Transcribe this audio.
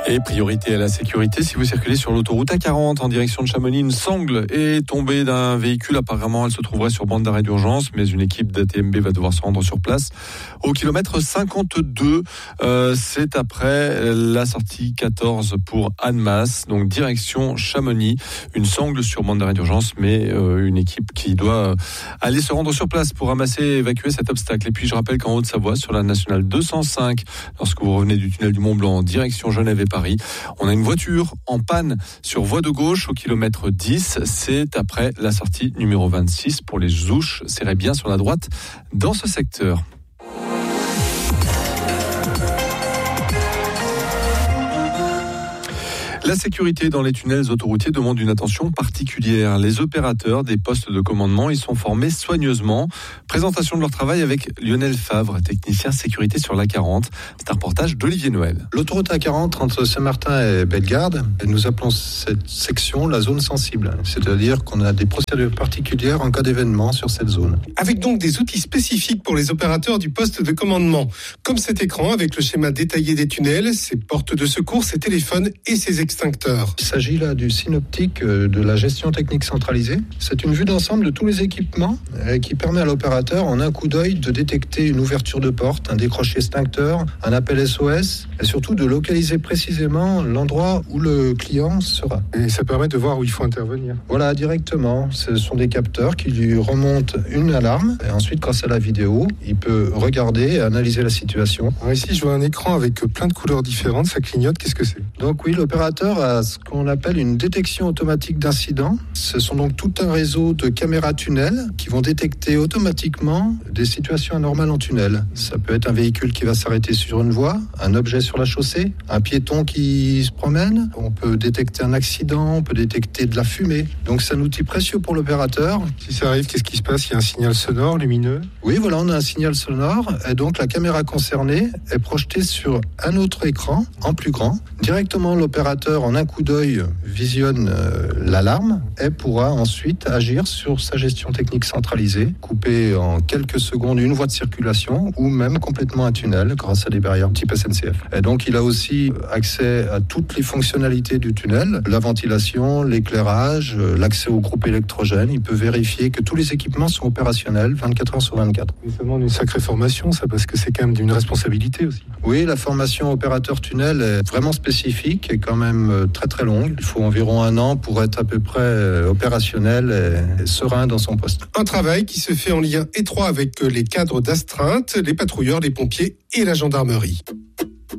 Et priorité à la sécurité, si vous circulez sur l'autoroute A40 en direction de Chamonix, une sangle est tombée d'un véhicule. Apparemment, elle se trouverait sur bande d'arrêt d'urgence, mais une équipe d'ATMB va devoir se rendre sur place au kilomètre 52. C'est après la sortie 14 pour Annemasse, donc direction Chamonix. Une sangle sur bande d'arrêt d'urgence, mais une équipe qui doit aller se rendre sur place pour ramasser et évacuer cet obstacle. Et puis, je rappelle qu'en Haute-Savoie, sur la nationale 205, lorsque vous revenez du tunnel du Mont-Blanc en direction Genève et Paris, on a une voiture en panne sur voie de gauche au kilomètre 10. C'est après la sortie numéro 26 pour les Ouches. Serrez bien sur la droite dans ce secteur. La sécurité dans les tunnels autoroutiers demande une attention particulière. Les opérateurs des postes de commandement y sont formés soigneusement. Présentation de leur travail avec Lionel Favre, technicien sécurité sur l'A40. C'est un reportage d'Olivier Noël. L'autoroute A40 entre Saint-Martin et Bellegarde, nous appelons cette section la zone sensible. C'est-à-dire qu'on a des procédures particulières en cas d'événement sur cette zone. Avec donc des outils spécifiques pour les opérateurs du poste de commandement. Comme cet écran avec le schéma détaillé des tunnels, ses portes de secours, ses téléphones et ses extincteurs. Il s'agit là du synoptique de la gestion technique centralisée. C'est une vue d'ensemble de tous les équipements qui permet à l'opérateur en un coup d'œil de détecter une ouverture de porte, un décroché extincteur, un appel SOS et surtout de localiser précisément l'endroit où le client sera. Et ça permet de voir où il faut intervenir. Voilà, directement. Ce sont des capteurs qui lui remontent une alarme et ensuite, grâce à la vidéo, il peut regarder et analyser la situation. Alors ici, je vois un écran avec plein de couleurs différentes. Ça clignote. Qu'est-ce que c'est ? Donc oui, l'opérateur a ce qu'on appelle une détection automatique d'incidents. Ce sont donc tout un réseau de caméras tunnels qui vont détecter automatiquement des situations anormales en tunnel. Ça peut être un véhicule qui va s'arrêter sur une voie, un objet sur la chaussée, un piéton qui se promène. On peut détecter un accident, on peut détecter de la fumée. Donc c'est un outil précieux pour l'opérateur. Si ça arrive, qu'est-ce qui se passe ? Il y a un signal sonore, lumineux ? Oui, voilà, on a un signal sonore et donc la caméra concernée est projetée sur un autre écran en plus grand. Directement, l'opérateur en un coup d'œil visionne l'alarme et pourra ensuite agir sur sa gestion technique centralisée, couper en quelques secondes une voie de circulation ou même complètement un tunnel grâce à des barrières type SNCF. Et donc il a aussi accès à toutes les fonctionnalités du tunnel, la ventilation, l'éclairage, l'accès au groupe électrogène. Il peut vérifier que tous les équipements sont opérationnels 24 heures sur 24. Mais ça demande une sacrée formation, ça, parce que c'est quand même d'une responsabilité aussi. Oui, la formation opérateur tunnel est vraiment spécifique et quand même très longue. Il faut environ 1 an pour être à peu près opérationnel et serein dans son poste. Un travail qui se fait en lien étroit avec les cadres d'astreinte, les patrouilleurs, les pompiers et la gendarmerie.